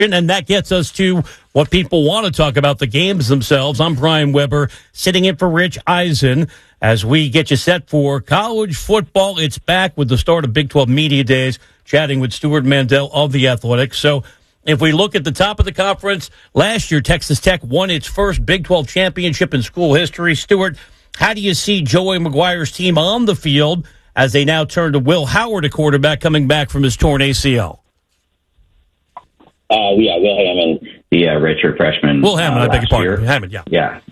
And that gets us to what people want to talk about, the games themselves. I'm Brian Weber, sitting in for Rich Eisen as we get you set for college football. It's back with the start of Big 12 Media Days, chatting with Stewart Mandel of The Athletic. So if we look at the top of the conference, last year Texas Tech won its first Big 12 championship in school history. Stewart, how do you see Joey McGuire's team on the field as they now turn to Will Howard, a quarterback coming back from his torn ACL? Will Hammond, the redshirt freshman. Will Hammond, I beg your pardon. Hammond, yeah. Yeah.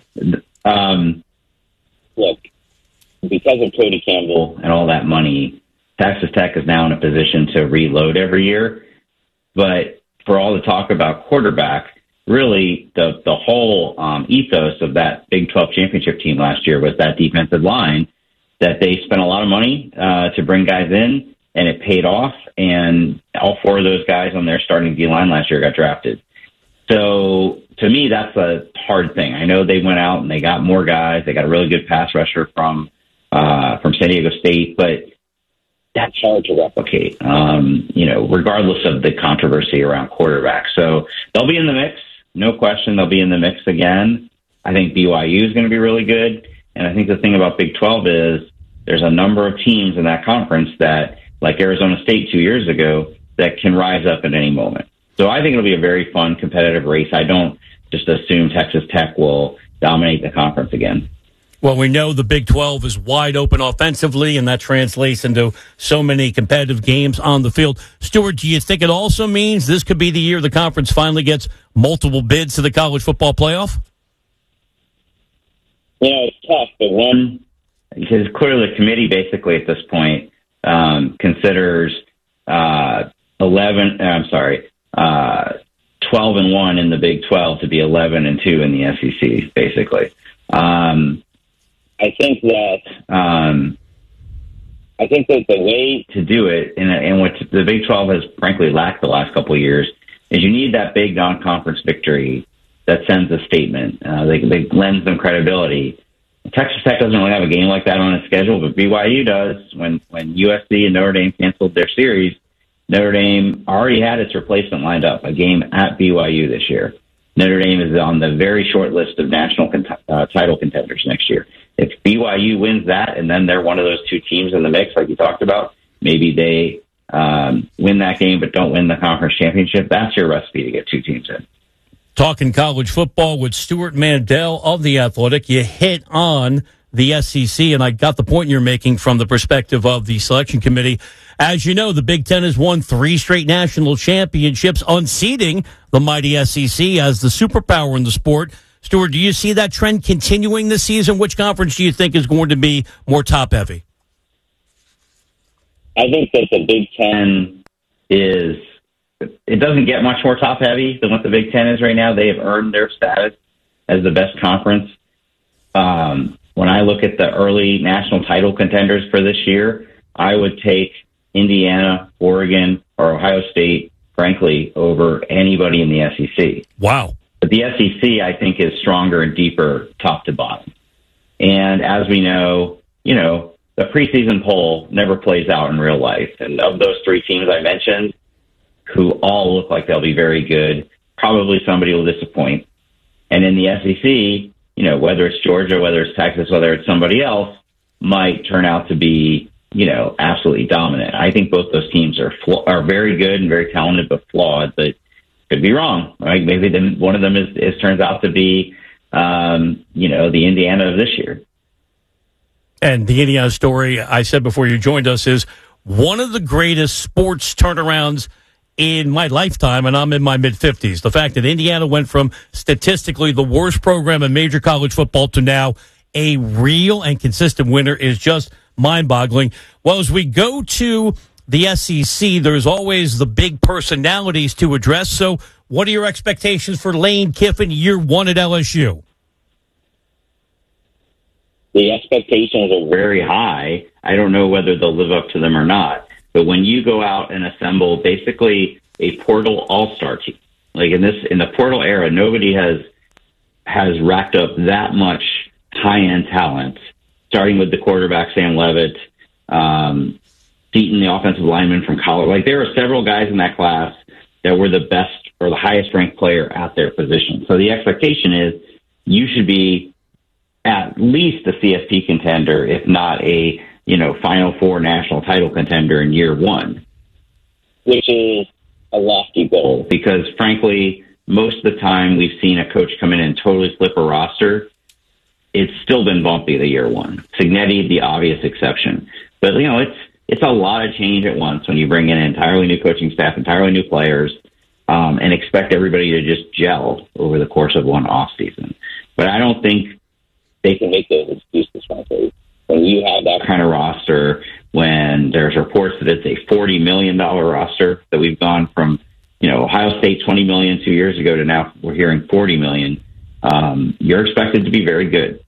Look, because of Cody Campbell and all that money, Texas Tech is now in a position to reload every year. But for all the talk about quarterback, really the whole ethos of that Big 12 championship team last year was that defensive line, that they spent a lot of money to bring guys in, and it paid off. And all four of those guys on their starting D-line last year got drafted. So to me, that's a hard thing. I know they went out and they got more guys. They got a really good pass rusher from San Diego State, but that's hard to replicate, regardless of the controversy around quarterback. So they'll be in the mix. No question, they'll be in the mix again. I think BYU is going to be really good. And I think the thing about Big 12 is there's a number of teams in that conference that, like Arizona State 2 years ago, that can rise up at any moment. So I think it'll be a very fun, competitive race. I don't just assume Texas Tech will dominate the conference again. Well, we know the Big 12 is wide open offensively, and that translates into so many competitive games on the field. Stewart, do you think it also means this could be the year the conference finally gets multiple bids to the college football playoff? It's tough, but because clearly the committee basically at this point considers 12-1 in the Big 12 to be 11-2 in the SEC, basically. I think that the way to do it, and what the Big 12 has frankly lacked the last couple of years, is you need that big non-conference victory that sends a statement. They lends them credibility. Texas Tech doesn't really have a game like that on its schedule, but BYU does. When USC and Notre Dame canceled their series, Notre Dame already had its replacement lined up, a game at BYU this year. Notre Dame is on the very short list of national title contenders next year. If BYU wins that, and then they're one of those two teams in the mix, like you talked about, maybe they win that game but don't win the conference championship, that's your recipe to get two teams in. Talking college football with Stewart Mandel of The Athletic, you hit on the SEC, and I got the point you're making from the perspective of the selection committee. As you know, the Big Ten has won 3 straight national championships, unseating the mighty SEC as the superpower in the sport. Stewart, do you see that trend continuing this season? Which conference do you think is going to be more top-heavy? I think that the Big Ten it doesn't get much more top-heavy than what the Big Ten is right now. They have earned their status as the best conference. When I look at the early national title contenders for this year, I would take Indiana, Oregon, or Ohio State, frankly, over anybody in the SEC. Wow. But the SEC, I think, is stronger and deeper top to bottom. And as we know, the preseason poll never plays out in real life. And of those 3 teams I mentioned, who all look like they'll be very good, probably somebody will disappoint. And in the SEC, whether it's Georgia, whether it's Texas, whether it's somebody else, might turn out to be, absolutely dominant. I think both those teams are very good and very talented, but flawed. But could be wrong, right? Maybe one of them turns out to be, the Indiana of this year. And the Indiana story, I said before you joined us, is one of the greatest sports turnarounds in my lifetime, and I'm in my mid-50s. The fact that Indiana went from statistically the worst program in major college football to now a real and consistent winner is just mind-boggling. Well, as we go to the SEC, there's always the big personalities to address. So what are your expectations for Lane Kiffin year 1 at LSU? The expectations are very high. I don't know whether they'll live up to them or not. But when you go out and assemble basically a portal all-star team, like in the portal era, nobody has racked up that much high-end talent, starting with the quarterback, Sam Leavitt, Seaton, the offensive lineman from college. Like, there are several guys in that class that were the best or the highest ranked player at their position. So the expectation is you should be at least a CFP contender, if not a, Final Four national title contender in year one, which is a lofty goal because, frankly, most of the time we've seen a coach come in and totally flip a roster. It's still been bumpy the year one. Cignetti, the obvious exception. But, it's a lot of change at once when you bring in an entirely new coaching staff, entirely new players, and expect everybody to just gel over the course of one off season. But I don't think they can make those excuses, frankly. When you have that kind of roster, when there's reports that it's a $40 million roster, that we've gone from, Ohio State $20 million 2 years ago to now we're hearing $40 million, you're expected to be very good.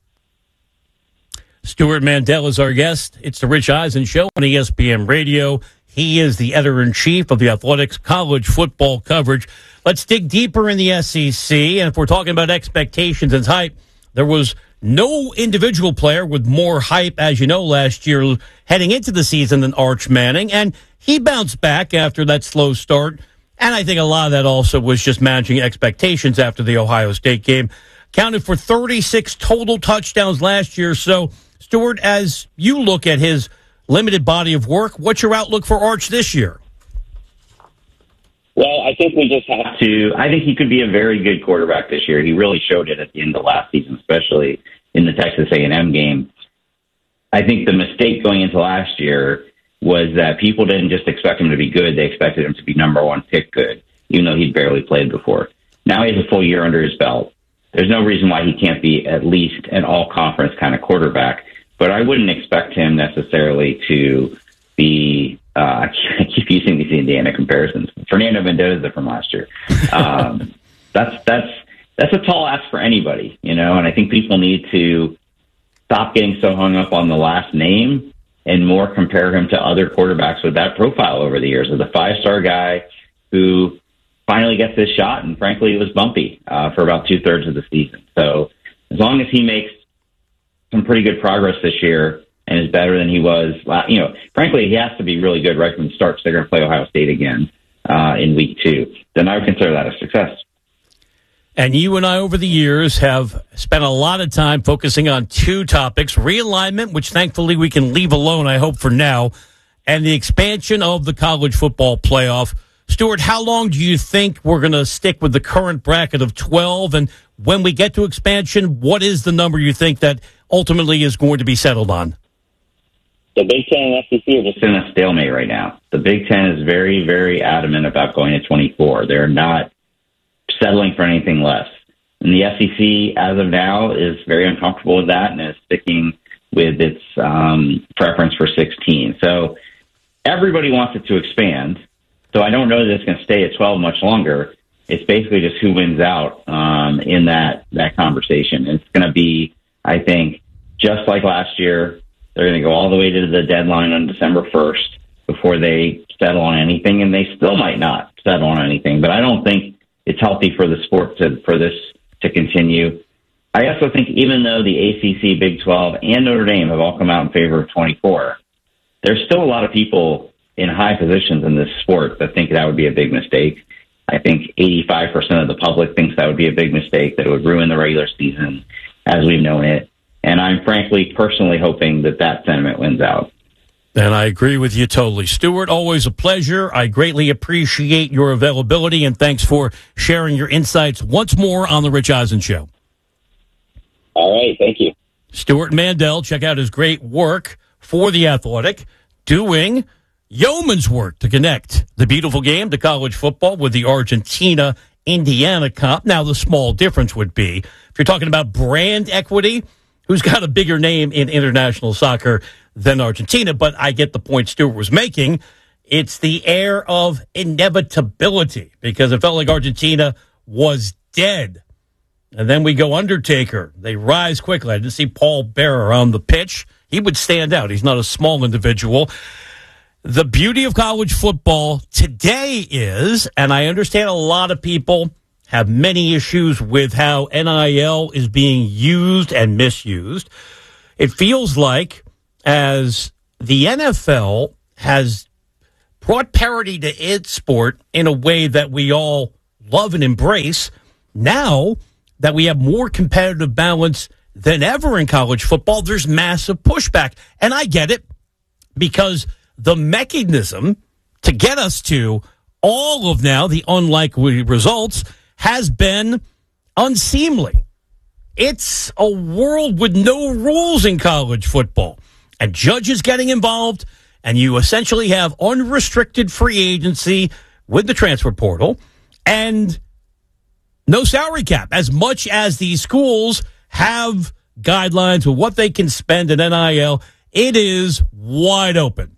Stewart Mandel is our guest. It's the Rich Eisen Show on ESPN Radio. He is the editor-in-chief of the Athletics college football coverage. Let's dig deeper in the SEC. And if we're talking about expectations and hype, there was no individual player with more hype, as you know, last year heading into the season than Arch Manning. And he bounced back after that slow start. And I think a lot of that also was just managing expectations after the Ohio State game. Counted for 36 total touchdowns last year. So, Stewart, as you look at his limited body of work, what's your outlook for Arch this year? Well, I think we just have to. I think he could be a very good quarterback this year. He really showed it at the end of last season, especially in the Texas A&M game. I think the mistake going into last year was that people didn't just expect him to be good. They expected him to be number one pick good, even though he'd barely played before. Now he has a full year under his belt. There's no reason why he can't be at least an all-conference kind of quarterback, but I wouldn't expect him necessarily to be I keep using these Indiana comparisons. Fernando Mendoza from last year. That's a tall ask for anybody, and I think people need to stop getting so hung up on the last name and more compare him to other quarterbacks with that profile over the years, as a five-star guy who finally gets his shot, and frankly, it was bumpy for about 2/3 of the season. So as long as he makes some pretty good progress this year and is better than he was, frankly, he has to be really good right from the start. So they're going to play Ohio State again in week 2. Then I would consider that a success. And you and I, over the years, have spent a lot of time focusing on two topics: realignment, which thankfully we can leave alone, I hope, for now, and the expansion of the college football playoff. Stewart, how long do you think we're going to stick with the current bracket of 12? And when we get to expansion, what is the number you think that ultimately is going to be settled on? The Big Ten and SEC are just in a stalemate right now. The Big Ten is very, very adamant about going to 24. They're not settling for anything less. And the SEC, as of now, is very uncomfortable with that and is sticking with its preference for 16. So everybody wants it to expand. So I don't know that it's going to stay at 12 much longer. It's basically just who wins out in that conversation. It's going to be, I think, just like last year. They're going to go all the way to the deadline on December 1st before they settle on anything, and they still might not settle on anything. But I don't think it's healthy for the sport for this to continue. I also think even though the ACC, Big 12, and Notre Dame have all come out in favor of 24, there's still a lot of people in high positions in this sport that think that would be a big mistake. I think 85% of the public thinks that would be a big mistake, that it would ruin the regular season as we've known it. And I'm frankly, personally hoping that sentiment wins out. And I agree with you totally. Stewart, always a pleasure. I greatly appreciate your availability, and thanks for sharing your insights once more on The Rich Eisen Show. All right, thank you. Stewart Mandel, check out his great work for The Athletic, doing yeoman's work to connect the beautiful game to college football with the Argentina-Indiana Cup. Now, the small difference would be, if you're talking about brand equity, who's got a bigger name in international soccer than Argentina, but I get the point Stewart was making. It's the air of inevitability, because it felt like Argentina was dead. And then we go Undertaker. They rise quickly. I didn't see Paul Bearer on the pitch. He would stand out. He's not a small individual. The beauty of college football today is, and I understand a lot of people have many issues with how NIL is being used and misused. It feels like as the NFL has brought parity to its sport in a way that we all love and embrace. Now that we have more competitive balance than ever in college football, there's massive pushback. And I get it, because the mechanism to get us to all of now the unlikely results has been unseemly. It's a world with no rules in college football, and judges getting involved, and you essentially have unrestricted free agency with the transfer portal and no salary cap, as much as these schools have guidelines of what they can spend in NIL. It is wide open.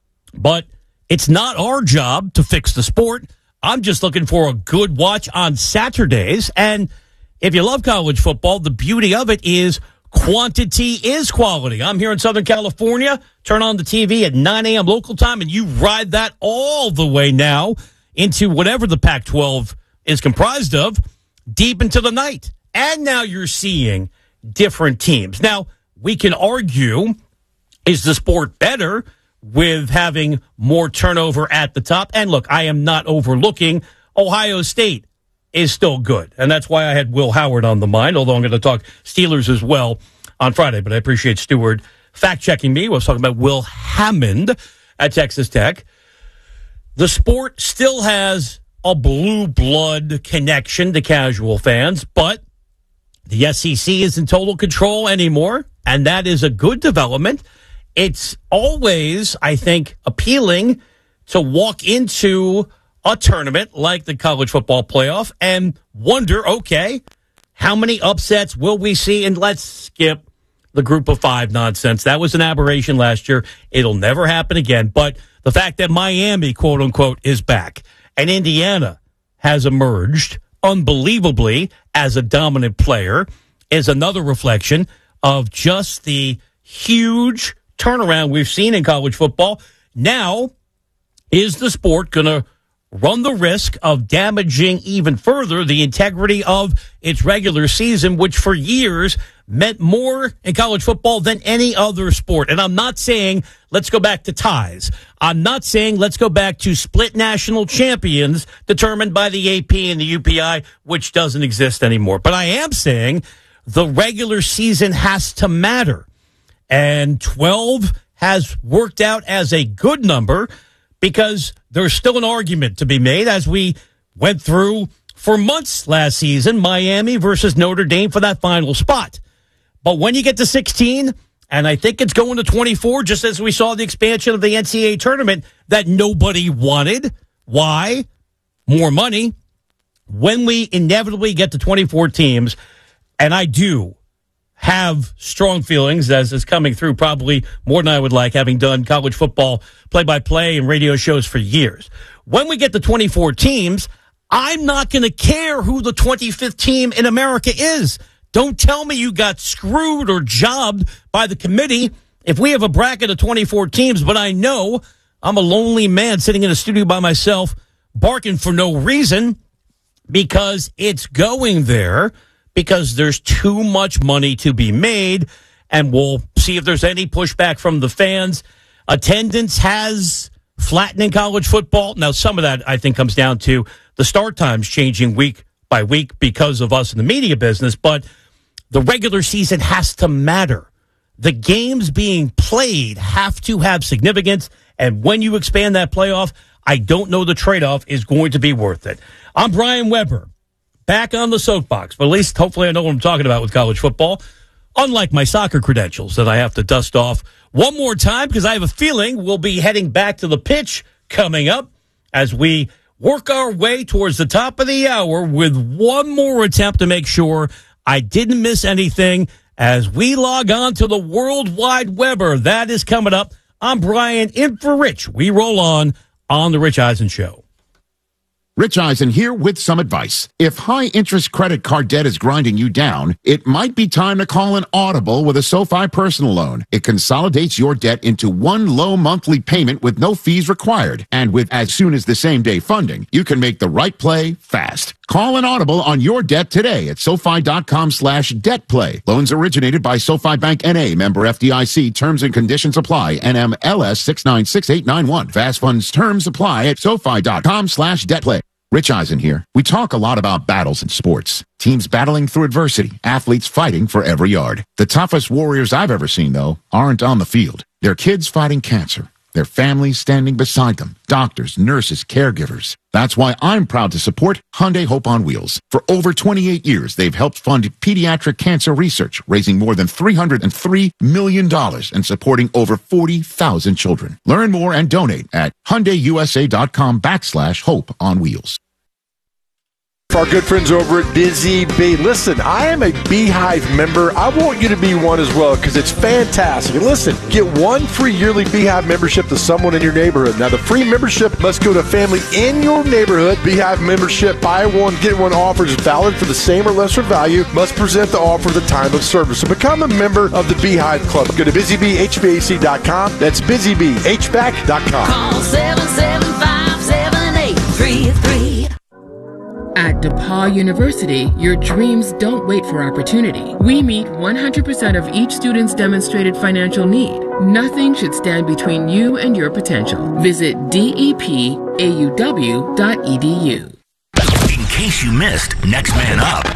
But it's not our job to fix the sport. I'm just looking for a good watch on Saturdays. And if you love college football, the beauty of it is quantity is quality. I'm here in Southern California. Turn on the TV at 9 a.m. local time, and you ride that all the way now into whatever the Pac-12 is comprised of, deep into the night. And now you're seeing different teams. Now, we can argue, is the sport better with having more turnover at the top? And look, I am not overlooking Ohio State is still good. And that's why I had Will Howard on the mind, although I'm going to talk Steelers as well on Friday. But I appreciate Stewart fact-checking me. I was talking about Will Hammond at Texas Tech. The sport still has a blue blood connection to casual fans, but the SEC is in total control anymore, and that is a good development. It's always, I think, appealing to walk into a tournament like the college football playoff and wonder, okay, how many upsets will we see? And let's skip the group of five nonsense. That was an aberration last year. It'll never happen again. But the fact that Miami, quote unquote, is back and Indiana has emerged unbelievably as a dominant player is another reflection of just the huge turnaround we've seen in college football. Now, is the sport going to run the risk of damaging even further the integrity of its regular season, which for years meant more in college football than any other sport? And I'm not saying let's go back to ties. I'm not saying let's go back to split national champions determined by the AP and the UPI, which doesn't exist anymore. But I am saying the regular season has to matter. And 12 has worked out as a good number because there's still an argument to be made, as we went through for months last season, Miami versus Notre Dame for that final spot. But when you get to 16, and I think it's going to 24, just as we saw the expansion of the NCAA tournament that nobody wanted. Why? More money. When we inevitably get to 24 teams, and I do have strong feelings, as is coming through probably more than I would like, having done college football play-by-play and radio shows for years. When we get to 24 teams, I'm not going to care who the 25th team in America is. Don't tell me you got screwed or jobbed by the committee if we have a bracket of 24 teams, but I know I'm a lonely man sitting in a studio by myself barking for no reason because it's going there, because there's too much money to be made, and we'll see if there's any pushback from the fans. Attendance has flattened in college football. Now, some of that, I think, comes down to the start times changing week by week because of us in the media business, but the regular season has to matter. The games being played have to have significance, and when you expand that playoff, I don't know the trade-off is going to be worth it. I'm Brian Weber, back on the soapbox, but at least hopefully I know what I'm talking about with college football, unlike my soccer credentials that I have to dust off one more time because I have a feeling we'll be heading back to the pitch coming up as we work our way towards the top of the hour with one more attempt to make sure I didn't miss anything as we log on to the World Wide Weber. That is coming up. I'm Brian, in for Rich. We roll on The Rich Eisen Show. Rich Eisen here with some advice. If high-interest credit card debt is grinding you down, it might be time to call an Audible with a SoFi personal loan. It consolidates your debt into one low monthly payment with no fees required. And with as soon as the same-day funding, you can make the right play fast. Call an Audible on your debt today at SoFi.com/debtplay. Loans originated by SoFi Bank N.A., member FDIC. Terms and conditions apply. NMLS 696891. Fast funds terms apply at SoFi.com/debtplay. Rich Eisen here. We talk a lot about battles in sports. Teams battling through adversity, athletes fighting for every yard. The toughest warriors I've ever seen, though, aren't on the field. They're kids fighting cancer. Their families standing beside them. Doctors, nurses, caregivers. That's why I'm proud to support Hyundai Hope on Wheels. For over 28 years, they've helped fund pediatric cancer research, raising more than $303 million and supporting over 40,000 children. Learn more and donate at HyundaiUSA.com/Hope on Wheels. Our good friends over at Busy Bee. Listen, I am a Beehive member. I want you to be one as well because it's fantastic. And listen, get one free yearly Beehive membership to someone in your neighborhood. Now, the free membership must go to a family in your neighborhood. Beehive membership, buy one, get one offer is valid for the same or lesser value. Must present the offer at the time of service. So become a member of the Beehive Club. Go to busybeehvac.com. That's busybeehvac.com. Call 775-7833. At DePaul University, your dreams don't wait for opportunity. We meet 100% of each student's demonstrated financial need. Nothing should stand between you and your potential. Visit depauw.edu. In case you missed Next Man Up.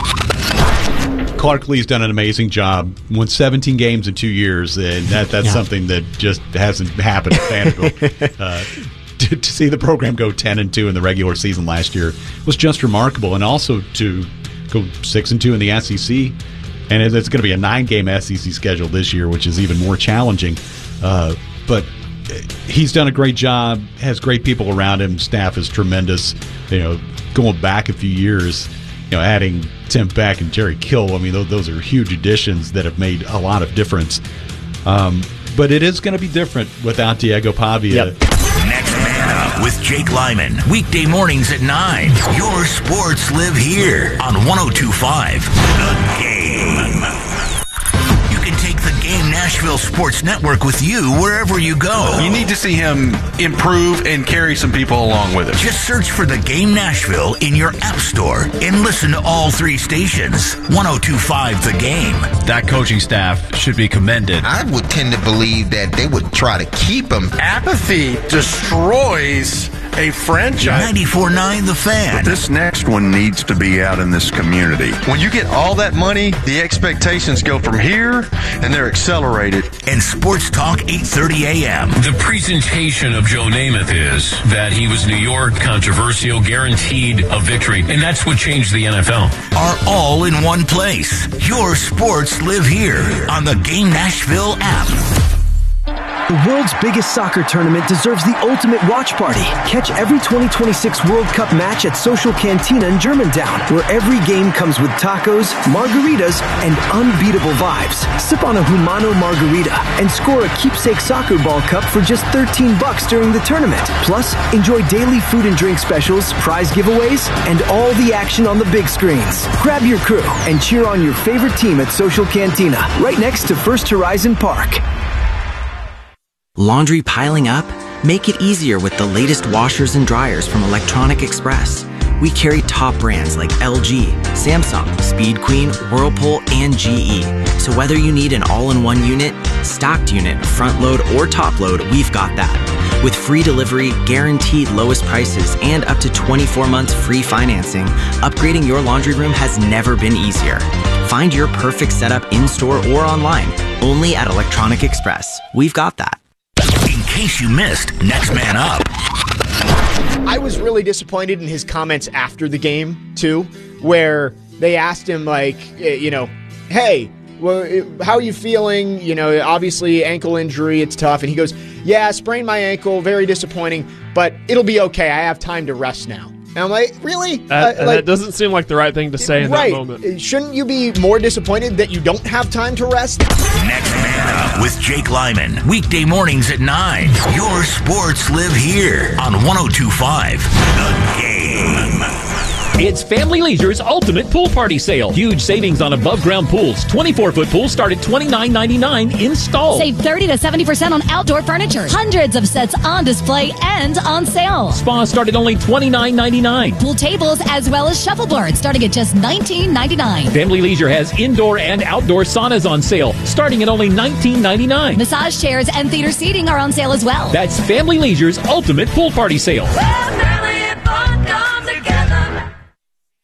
Clark Lee's done an amazing job. Won 17 games in 2 years, and that's something that just hasn't happened at Vanderbilt. To see the program go 10-2 in the regular season last year was just remarkable, and also to go 6-2 in the SEC, and it's going to be a 9-game SEC schedule this year, which is even more challenging. But he's done a great job, has great people around him. Staff is tremendous. Going back a few years, adding Tim Beck and Jerry Kill. I mean, those are huge additions that have made a lot of difference. But it is going to be different without Diego Pavia. Yep. Next Man Up with Jake Lyman. Weekday mornings at 9. Your sports live here on 102.5 The Game. You can take the Game Nashville Sports Network with you wherever you go. You need to see him improve and carry some people along with him. Just search for the Game Nashville in your app store and listen to all 3 stations. 102.5 The Game. That coaching staff should be commended. I would tend to believe that they would try to keep him. Apathy destroys a franchise. 94.9 The Fan. But this next one needs to be out in this community. When you get all that money, the expectations go from here, and they're accelerated. And Sports Talk 8:30 a.m. The presentation of Joe Namath is that he was New York, controversial, guaranteed a victory, and that's what changed the NFL. Are all in one place. Your sports live here on the Game Nashville app. The world's biggest soccer tournament deserves the ultimate watch party. Catch every 2026 World Cup match at Social Cantina in Germantown, where every game comes with tacos, margaritas, and unbeatable vibes. Sip on a Humano margarita and score a keepsake soccer ball cup for just $13 during the tournament. Plus, enjoy daily food and drink specials, prize giveaways, and all the action on the big screens. Grab your crew and cheer on your favorite team at Social Cantina, right next to First Horizon Park. Laundry piling up? Make it easier with the latest washers and dryers from Electronic Express. We carry top brands like LG, Samsung, Speed Queen, Whirlpool, and GE. So whether you need an all-in-one unit, stocked unit, front load, or top load, we've got that. With free delivery, guaranteed lowest prices, and up to 24 months free financing, upgrading your laundry room has never been easier. Find your perfect setup in-store or online, only at Electronic Express. We've got that. In case you missed Next Man Up. I was really disappointed in his comments after the game, too, where they asked him, hey, well, how are you feeling? Obviously ankle injury, it's tough. And he goes, yeah, sprained my ankle, very disappointing, but it'll be okay. I have time to rest now. And I'm like, really? That doesn't seem like the right thing to say in that moment. Shouldn't you be more disappointed that you don't have time to rest? Next Man Up with Jake Lyman. Weekday mornings at 9. Your sports live here on 102.5 The Game. It's Family Leisure's Ultimate Pool Party Sale. Huge savings on above-ground pools. 24-foot pools start at $29.99 installed. Save 30 to 70% on outdoor furniture. Hundreds of sets on display and on sale. Spas start at only $29.99. Pool tables as well as shuffleboards starting at just $19.99. Family Leisure has indoor and outdoor saunas on sale starting at only $19.99. Massage chairs and theater seating are on sale as well. That's Family Leisure's Ultimate Pool Party Sale. Well, family and fun comes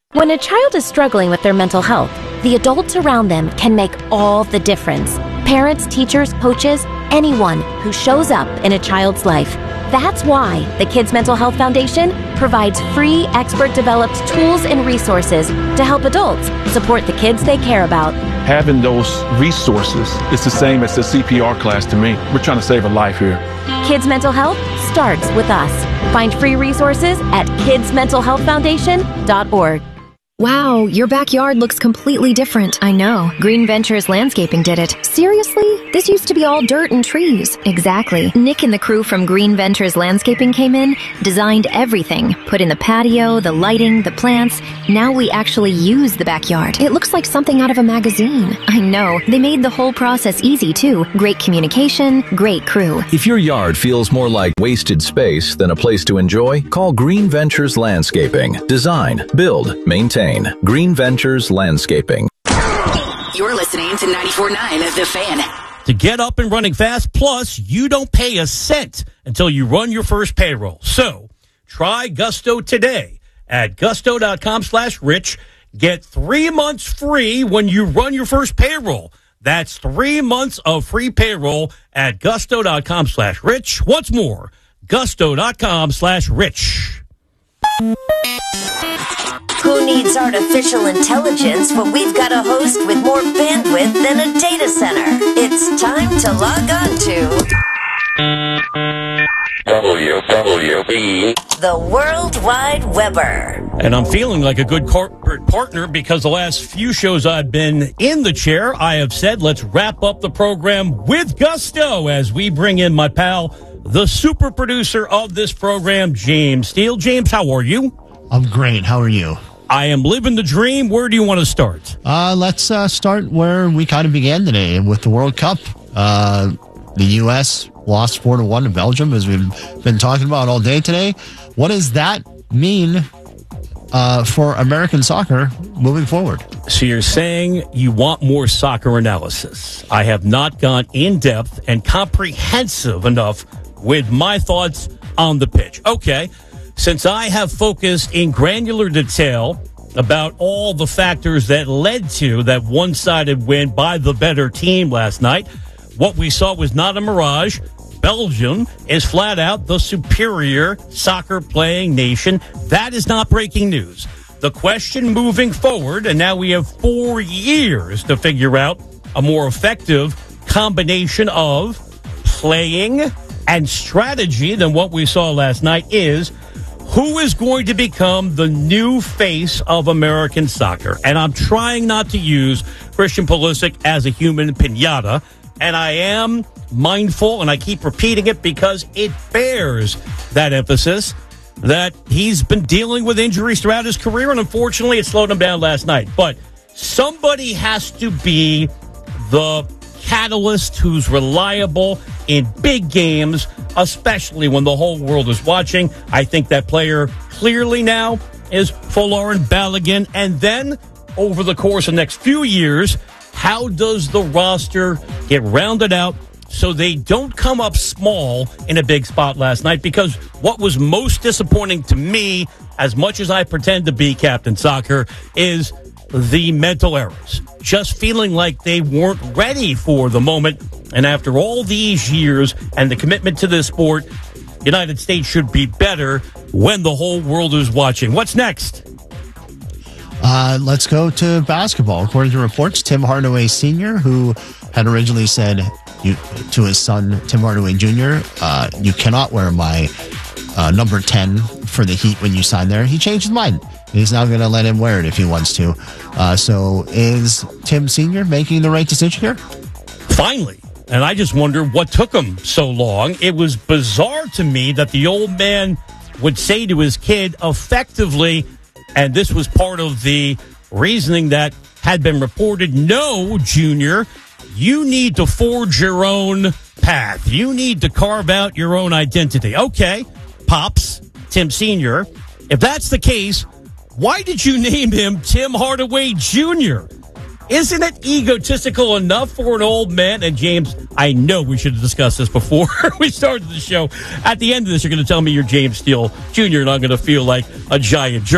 When a child is struggling with their mental health, the adults around them can make all the difference. Parents, teachers, coaches, anyone who shows up in a child's life. That's why the Kids Mental Health Foundation provides free, expert-developed tools and resources to help adults support the kids they care about. Having those resources is the same as the CPR class to me. We're trying to save a life here. Kids Mental Health starts with us. Find free resources at kidsmentalhealthfoundation.org. Wow, your backyard looks completely different. I know. Green Ventures Landscaping did it. Seriously? This used to be all dirt and trees. Exactly. Nick and the crew from Green Ventures Landscaping came in, designed everything, put in the patio, the lighting, the plants. Now we actually use the backyard. It looks like something out of a magazine. I know. They made the whole process easy, too. Great communication, great crew. If your yard feels more like wasted space than a place to enjoy, call Green Ventures Landscaping. Design, build, maintain. Green Ventures Landscaping. You're listening to 94.9 The Fan. To get up and running fast, plus you don't pay a cent until you run your first payroll. So try Gusto today at gusto.com/rich. Get 3 months free when you run your first payroll. That's 3 months of free payroll at gusto.com/rich. Once more, gusto.com/rich. Who needs artificial intelligence when we've got a host with more bandwidth than a data center? It's time to log on to WWB, the World Wide Weber. And I'm feeling like a good corporate partner because the last few shows I've been in the chair, I have said, let's wrap up the program with gusto as we bring in my pal, the super producer of this program, James Steele. James, how are you? I'm great. How are you? I am living the dream. Where do you want to start? Let's start where we kind of began today with the World Cup. The U.S. lost 4-1 to Belgium, as we've been talking about all day today. What does that mean for American soccer moving forward? So you're saying you want more soccer analysis. I have not gone in-depth and comprehensive enough with my thoughts on the pitch. Okay. Since I have focused in granular detail about all the factors that led to that one-sided win by the better team last night, what we saw was not a mirage. Belgium is flat out the superior soccer-playing nation. That is not breaking news. The question moving forward, and now we have 4 years to figure out a more effective combination of playing and strategy than what we saw last night, is who is going to become the new face of American soccer? And I'm trying not to use Christian Pulisic as a human pinata. And I am mindful, and I keep repeating it because it bears that emphasis, that he's been dealing with injuries throughout his career. And unfortunately, it slowed him down last night. But somebody has to be the catalyst who's reliable in big games, especially when the whole world is watching. I think that player clearly now is Folarin Balogun. And then over the course of the next few years, how does the roster get rounded out so they don't come up small in a big spot last night? Because what was most disappointing to me, as much as I pretend to be Captain Soccer, is the mental errors. Just feeling like they weren't ready for the moment. And after all these years and the commitment to this sport, the United States should be better when the whole world is watching. What's next? Let's go to basketball. According to reports, Tim Hardaway Sr., who had originally said to his son, Tim Hardaway Jr., you cannot wear my number 10 for the Heat when you sign there. He changed his mind. He's now going to let him wear it if he wants to. So is Tim Sr. making the right decision here? Finally. And I just wonder what took him so long. It was bizarre to me that the old man would say to his kid effectively, and this was part of the reasoning that had been reported, no, Junior, you need to forge your own path. You need to carve out your own identity. Okay, Pops, Tim Sr., if that's the case, why did you name him Tim Hardaway Jr.? Isn't it egotistical enough for an old man? And James, I know we should have discussed this before we started the show. At the end of this, you're going to tell me you're James Steele Jr., and I'm going to feel like a giant jerk.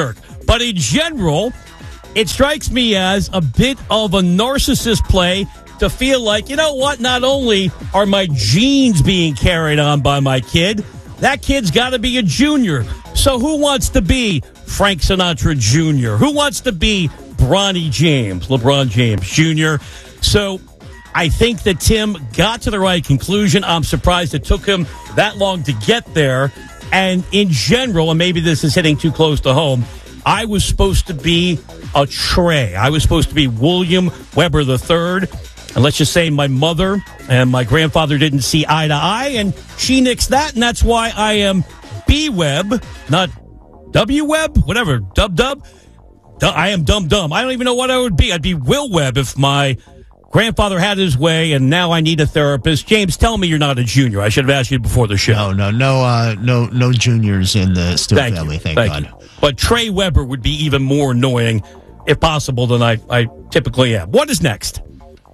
But in general, it strikes me as a bit of a narcissist play to feel like, you know what, not only are my genes being carried on by my kid, that kid's got to be a junior. So who wants to be Frank Sinatra Jr.? Who wants to be Bronny James, LeBron James Jr.? So I think that Tim got to the right conclusion. I'm surprised it took him that long to get there. And in general, and maybe this is hitting too close to home, I was supposed to be a Trey. I was supposed to be William Weber III. And let's just say my mother and my grandfather didn't see eye to eye, and she nixed that, and that's why I am B-Web, not W-Web, whatever, Dub. I am dumb. I don't even know what I would be. I'd be Will Webb if my grandfather had his way, and now I need a therapist. James, tell me you're not a junior. I should have asked you before the show. No juniors in the Stewart family, thank God. You. But Trey Weber would be even more annoying, if possible, than I typically am. What is next?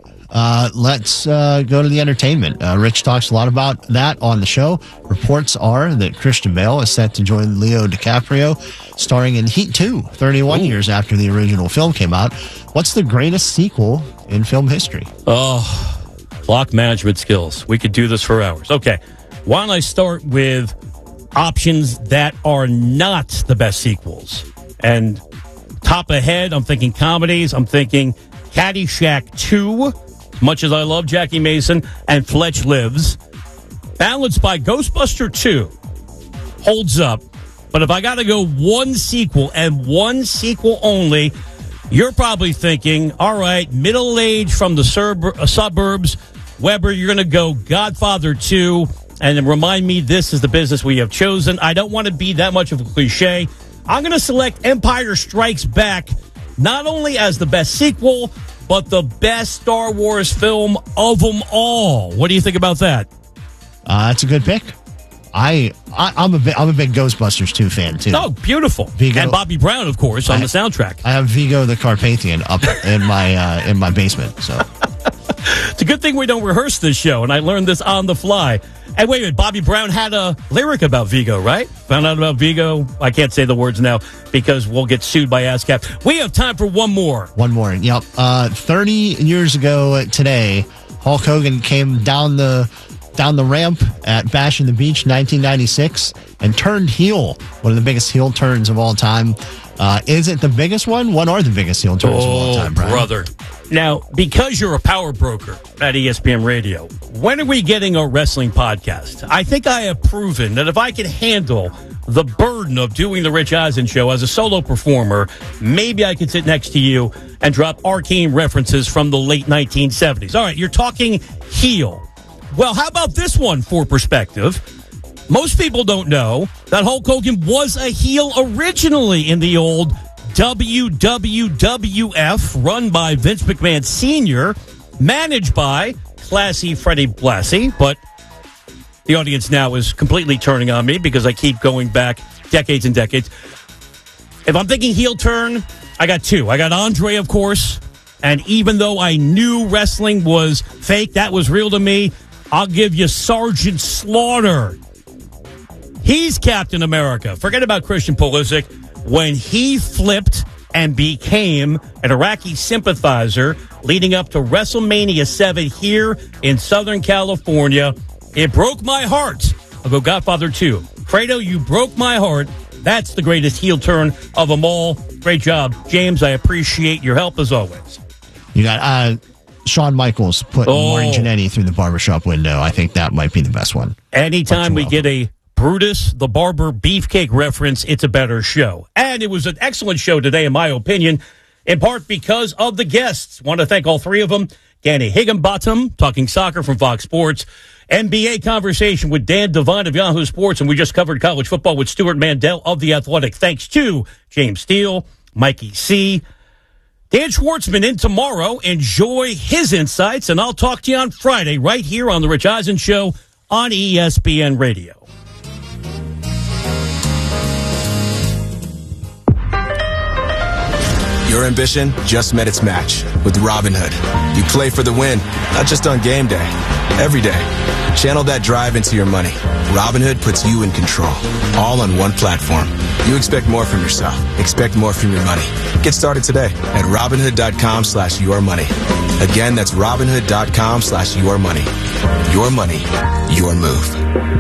Let's go to the entertainment. Rich talks a lot about that on the show. Reports are that Christian Bale is set to join Leo DiCaprio, starring in Heat 2, 31 years after the original film came out. What's the greatest sequel in film history? Oh, clock management skills. We could do this for hours. Okay, why don't I start with options that are not the best sequels? And top ahead, I'm thinking comedies. I'm thinking Caddyshack 2, much as I love Jackie Mason, and Fletch Lives. Balanced by Ghostbuster 2. Holds up. But if I got to go one sequel and one sequel only, you're probably thinking, all right, middle age from the suburbs. Weber, you're going to go Godfather 2. And then remind me, this is the business we have chosen. I don't want to be that much of a cliche. I'm going to select Empire Strikes Back, not only as the best sequel, but the best Star Wars film of them all. What do you think about that? That's a good pick. I'm a big Ghostbusters 2 fan too. Oh, beautiful! Vigo, and Bobby Brown, of course, on the soundtrack. I have Vigo the Carpathian up in my basement. So it's a good thing we don't rehearse this show, and I learned this on the fly. And wait a minute, Bobby Brown had a lyric about Vigo, right? Found out about Vigo. I can't say the words now because we'll get sued by ASCAP. We have time for one more. One more. Yep. 30 years ago today, Hulk Hogan came down the ramp at Bash in the Beach 1996 and turned heel. One of the biggest heel turns of all time. Is it the biggest one? What are the biggest heel turns of all time, Brian? Brother. Now, because you're a power broker at ESPN Radio, when are we getting a wrestling podcast? I think I have proven that if I can handle the burden of doing the Rich Eisen show as a solo performer, maybe I could sit next to you and drop arcane references from the late 1970s. All right, you're talking heel. Well, how about this one for perspective? Most people don't know that Hulk Hogan was a heel originally in the old WWF, run by Vince McMahon Sr., managed by classy Freddie Blassie. But the audience now is completely turning on me because I keep going back decades and decades. If I'm thinking heel turn, I got two. I got Andre, of course. And even though I knew wrestling was fake, that was real to me, I'll give you Sergeant Slaughter. He's Captain America. Forget about Christian Pulisic. When he flipped and became an Iraqi sympathizer leading up to WrestleMania 7 here in Southern California, it broke my heart. I'll go Godfather 2. Fredo, you broke my heart. That's the greatest heel turn of them all. Great job, James. I appreciate your help as always. You got Shawn Michaels putting Marty Jannetty through the barbershop window. I think that might be the best one. Anytime we get a Brutus the Barber Beefcake reference, it's a better show. And it was an excellent show today, in my opinion, in part because of the guests. Want to thank all three of them. Danny Higginbottom, talking soccer from Fox Sports. NBA conversation with Dan Devine of Yahoo Sports. And we just covered college football with Stuart Mandel of The Athletic. Thanks to James Steele, Mikey C. Dan Schwartzman in tomorrow. Enjoy his insights. And I'll talk to you on Friday right here on The Rich Eisen Show on ESPN Radio. Your ambition just met its match with Robinhood. You play for the win, not just on game day. Every day, channel that drive into your money. Robinhood puts you in control, all on one platform. You expect more from yourself. Expect more from your money. Get started today at Robinhood.com/yourmoney. Again, that's Robinhood.com/yourmoney. Your money, your move.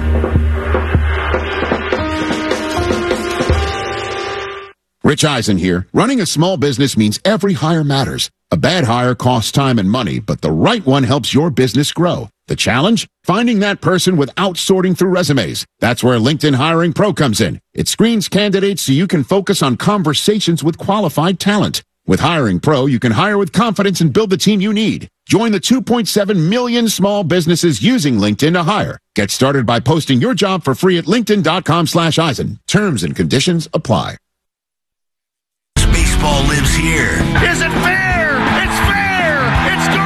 Rich Eisen here. Running a small business means every hire matters. A bad hire costs time and money, but the right one helps your business grow. The challenge? Finding that person without sorting through resumes. That's where LinkedIn Hiring Pro comes in. It screens candidates so you can focus on conversations with qualified talent. With Hiring Pro, you can hire with confidence and build the team you need. Join the 2.7 million small businesses using LinkedIn to hire. Get started by posting your job for free at linkedin.com/Eisen. Terms and conditions apply. Baseball lives here. Is it fair?